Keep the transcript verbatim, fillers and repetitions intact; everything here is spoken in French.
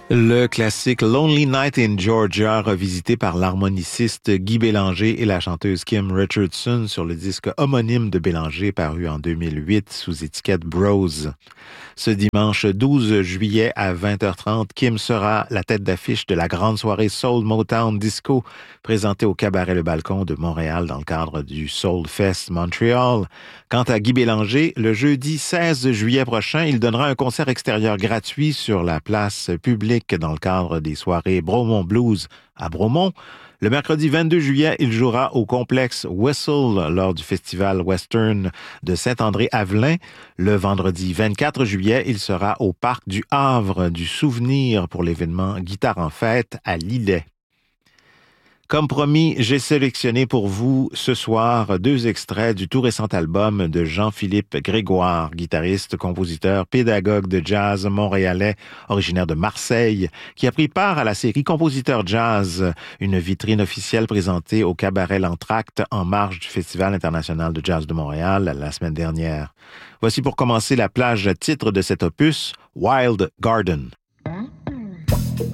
Le classique Lonely Night in Georgia, revisité par l'harmoniciste Guy Bélanger et la chanteuse Kim Richardson sur le disque homonyme de Bélanger paru en deux mille huit sous étiquette Bros. Ce dimanche douze juillet à vingt heures trente, Kim sera la tête d'affiche de la grande soirée Soul Motown Disco présentée au Cabaret Le Balcon de Montréal dans le cadre du Soul Fest Montréal. Quant à Guy Bélanger, le jeudi seize juillet prochain, il donnera un concert extérieur gratuit sur la place publique dans le cadre des soirées Bromont Blues à Bromont. Le mercredi vingt-deux juillet, il jouera au complexe Whistle lors du festival western de Saint-André-Avelin. Le vendredi vingt-quatre juillet, il sera au parc du Havre du Souvenir pour l'événement Guitare en fête à Lillet. Comme promis, j'ai sélectionné pour vous ce soir deux extraits du tout récent album de Jean-Philippe Grégoire, guitariste, compositeur, pédagogue de jazz montréalais, originaire de Marseille, qui a pris part à la série Compositeur Jazz, une vitrine officielle présentée au Cabaret L'Entracte en marge du Festival international de jazz de Montréal la semaine dernière. Voici pour commencer la plage titre de cet opus, Wild Garden.